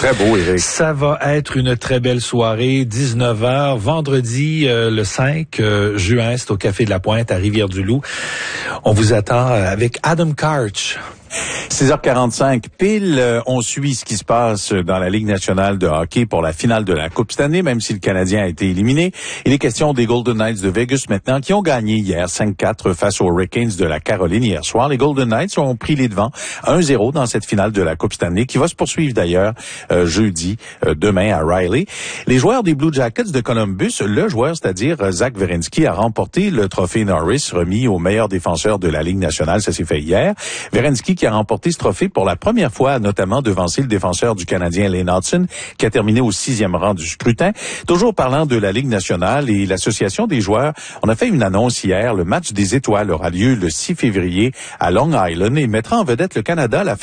Très beau, Éric. Ça va être une très belle soirée, 19h, vendredi le 5 juin, c'est au Café de la Pointe à Rivière-du-Loup. On vous attend avec Adam Karch. 6h45 pile, on suit ce qui se passe dans la Ligue nationale de hockey pour la finale de la Coupe cette année, même si le Canadien a été éliminé. Il est question des Golden Knights de Vegas maintenant, qui ont gagné hier 5-4 face aux Hurricanes de la Caroline hier soir. Les Golden Knights ont pris les devants 1-0 dans cette finale de la Coupe cette année, qui va se poursuivre d'ailleurs jeudi, demain à Riley. Les joueurs des Blue Jackets de Columbus, le joueur, c'est-à-dire Zach Werenski, a remporté le trophée Norris remis au meilleur défenseur de la Ligue nationale. Ça s'est fait hier. Werenski qui a remporté ce trophée pour la première fois, notamment devancé le défenseur du Canadien Lane Hudson, qui a terminé au 6e rang du scrutin. Toujours parlant de la Ligue nationale et l'Association des joueurs, on a fait une annonce hier. Le match des étoiles aura lieu le 6 février à Long Island et mettra en vedette le Canada à la